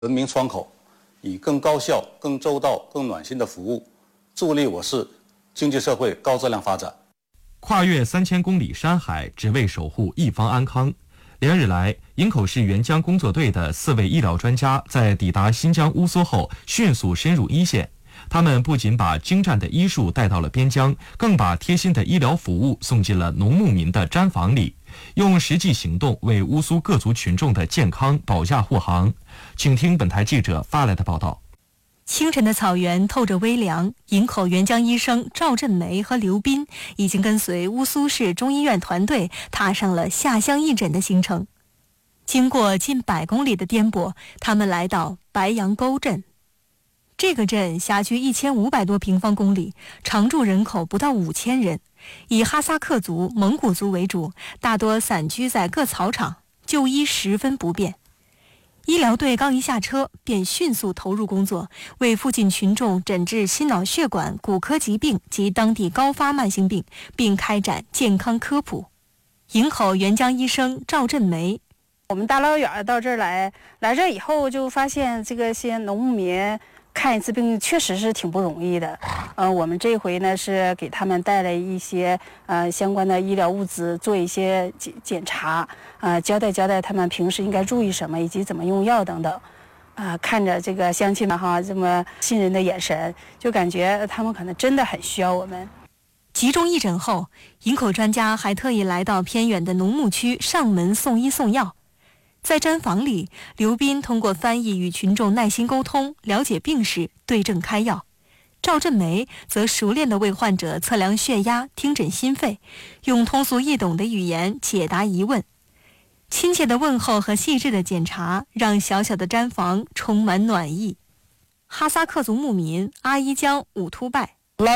人民窗口，以更高效、更周到、更暖心的服务，助力我市经济社会高质量发展。 跨越3000公里山海，只为守护一方安康。连日来，营口市援疆工作队的4位医疗专家在抵达新疆乌苏后，迅速深入一线。他们不仅把精湛的医术带到了边疆，更把贴心的医疗服务送进了农牧民的毡房里，用实际行动为乌苏各族群众的健康保驾护航。请听本台记者发来的报道。 清晨的草原透着微凉，营口援疆医生赵振梅和刘斌已经跟随乌苏市中医院团队踏上了下乡义诊的行程。经过近100公里的颠簸，他们来到白杨沟镇。这个镇辖区1500多平方公里，常住人口不到5000人，以哈萨克族、蒙古族为主，大多散居在各草场，就医十分不便。医疗队刚一下车，便迅速投入工作，为附近群众诊治心脑血管、骨科疾病及当地高发慢性病，并开展健康科普。营口援疆医生赵振梅， 我们大老远到这儿来这儿以后就发现这些农牧民看一次病确实是挺不容易的。我们这回呢是给他们带来一些相关的医疗物资，做一些检查，交代他们平时应该注意什么，以及怎么用药等等。看着这个乡亲们这么信任的眼神，就感觉他们可能真的很需要我们。 集中义诊后，营口专家还特意来到偏远的农牧区上门送医送药。在毡房里，刘斌通过翻译与群众耐心沟通，了解病史，对症开药。赵振梅则熟练地为患者测量血压、听诊心肺，用通俗易懂的语言解答疑问。亲切的问候和细致的检查，让小小的毡房充满暖意。哈萨克族牧民阿依江兀突拜，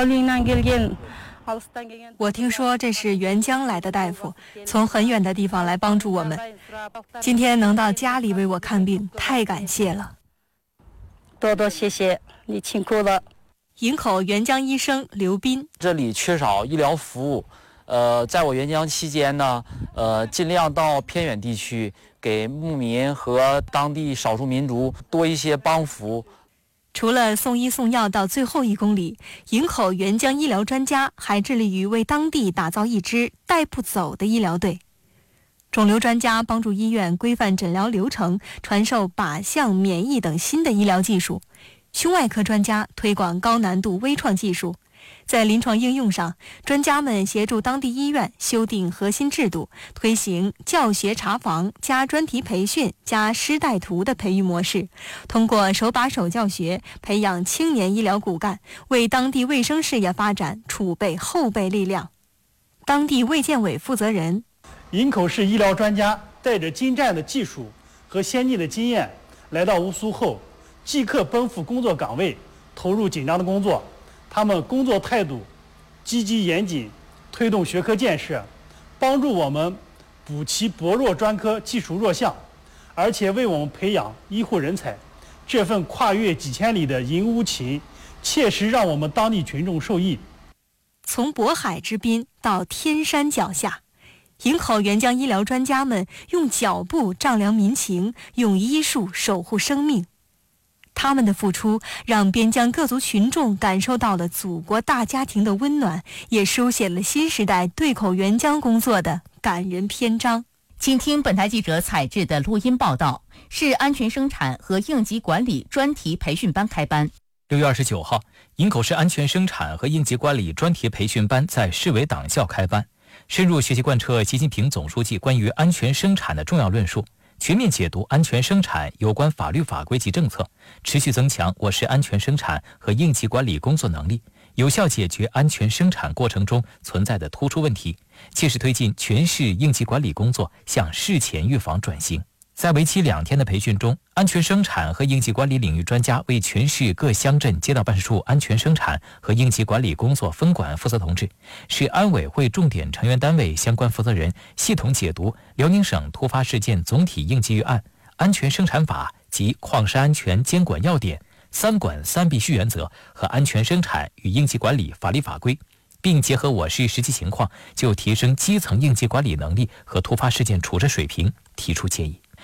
我听说这是援疆来的大夫，从很远的地方来帮助我们。今天能到家里为我看病，太感谢了。 多多谢谢，你辛苦了。 营口援疆医生刘斌， 这里缺少医疗服务，在我援疆期间呢，尽量到偏远地区给牧民和当地少数民族多一些帮扶。 除了送医送药到最后1公里，营口援疆医疗专家还致力于为当地打造一支带不走的医疗队。肿瘤专家帮助医院规范诊疗流程，传授靶向、免疫等新的医疗技术。胸外科专家推广高难度微创技术。在临床应用上，专家们协助当地医院修订核心制度，推行教学查房加专题培训加师带徒的培育模式，通过手把手教学培养青年医疗骨干，为当地卫生事业发展储备后备力量。当地卫健委负责人， 营口市医疗专家带着精湛的技术和先进的经验来到乌苏后，即刻奔赴工作岗位，投入紧张的工作。他们工作态度积极严谨，推动学科建设，帮助我们补齐薄弱专科技术弱项，而且为我们培养医护人才。这份跨越几千里的营乌情，切实让我们当地群众受益。 从渤海之滨到天山脚下，营口援疆医疗专家们用脚步丈量民情，用医术守护生命。他们的付出让边疆各族群众感受到了祖国大家庭的温暖，也书写了新时代对口援疆工作的感人篇章。 请听本台记者采制的录音报道。市安全生产和应急管理专题培训班开班。 6月29号，营口市安全生产和应急管理专题培训班在市委党校开班，深入学习贯彻习近平总书记关于安全生产的重要论述，全面解读安全生产有关法律法规及政策，持续增强我市安全生产和应急管理工作能力，有效解决安全生产过程中存在的突出问题，切实推进全市应急管理工作向事前预防转型。在为期2天的培训中，安全生产和应急管理领域专家为全市各乡镇街道办事处安全生产和应急管理工作分管负责同志、市安委会重点成员单位相关负责人系统解读辽宁省突发事件总体应急预案、安全生产法及矿石安全监管要点、3管3必须原则和安全生产与应急管理法律法规，并结合我市实际情况，就提升基层应急管理能力和突发事件处置水平提出建议。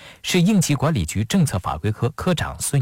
市应急管理局政策法规科科长孙